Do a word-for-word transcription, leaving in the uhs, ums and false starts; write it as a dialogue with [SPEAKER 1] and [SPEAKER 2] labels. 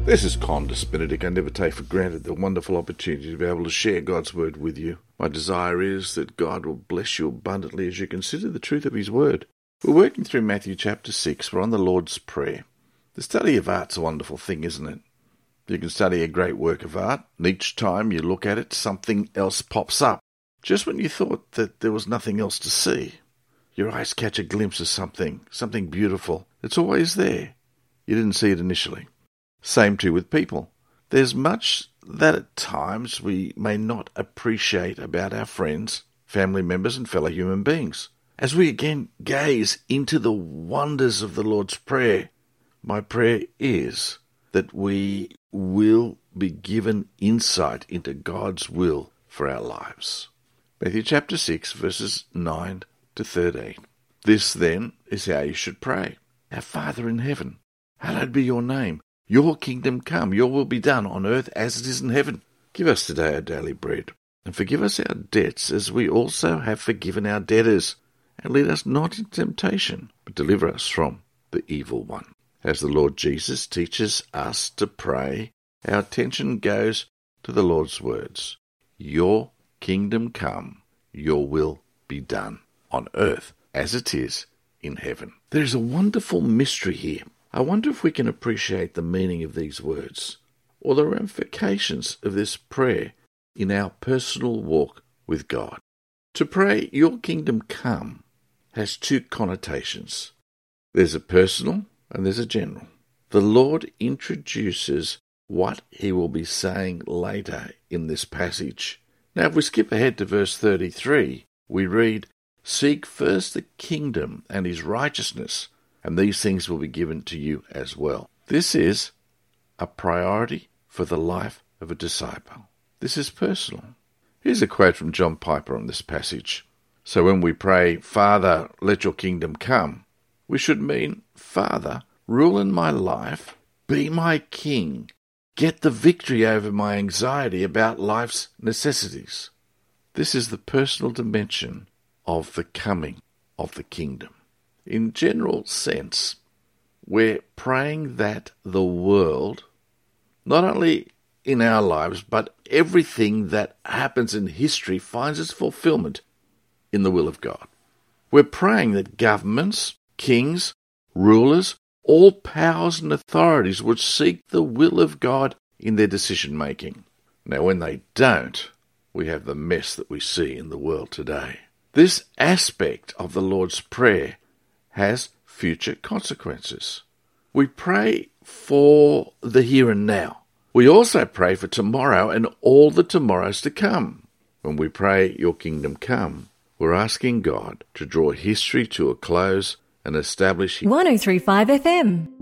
[SPEAKER 1] This is Condis Benedict. I never take for granted the wonderful opportunity to be able to share God's Word with you. My desire is that God will bless you abundantly as you consider the truth of His Word. We're working through Matthew chapter six. We're on the Lord's Prayer. The study of art's a wonderful thing, isn't it? You can study a great work of art, and each time you look at it, something else pops up. Just when you thought that there was nothing else to see, your eyes catch a glimpse of something, something beautiful. It's always there. You didn't see it initially. Same too with people. There's much that at times we may not appreciate about our friends, family members and fellow human beings. As we again gaze into the wonders of the Lord's Prayer, my prayer is that we will be given insight into God's will for our lives. Matthew chapter six, verses nine to thirteen. This then is how you should pray. Our Father in heaven, hallowed be your name. Your kingdom come, your will be done on earth as it is in heaven. Give us today our daily bread, and forgive us our debts as we also have forgiven our debtors. And lead us not into temptation, but deliver us from the evil one. As the Lord Jesus teaches us to pray, our attention goes to the Lord's words. Your kingdom come, your will be done on earth as it is in heaven. There is a wonderful mystery here. I wonder if we can appreciate the meaning of these words or the ramifications of this prayer in our personal walk with God. To pray, your kingdom come, has two connotations. There's a personal and there's a general. The Lord introduces what he will be saying later in this passage. Now, if we skip ahead to verse thirty-three, we read, Seek first the kingdom and his righteousness, and these things will be given to you as well. This is a priority for the life of a disciple. This is personal. Here's a quote from John Piper on this passage. So when we pray, Father, let your kingdom come, we should mean, Father, rule in my life, be my king, get the victory over my anxiety about life's necessities. This is the personal dimension of the coming of the kingdom. In general sense, we're praying that the world, not only in our lives, but everything that happens in history finds its fulfillment in the will of God. We're praying that governments, kings, rulers, all powers and authorities would seek the will of God in their decision-making. Now, when they don't, we have the mess that we see in the world today. This aspect of the Lord's Prayer has future consequences. We pray for the here and now. We also pray for tomorrow and all the tomorrows to come. When we pray, your kingdom come, we're asking God to draw history to a close and establish
[SPEAKER 2] one oh three point five F M.